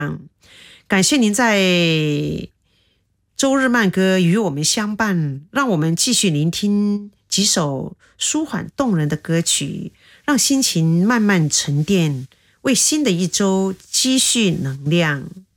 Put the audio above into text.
感谢您在周日慢歌与我们相伴，让我们继续聆听几首舒缓动人的歌曲，让心情慢慢沉淀，为新的一周积蓄能量。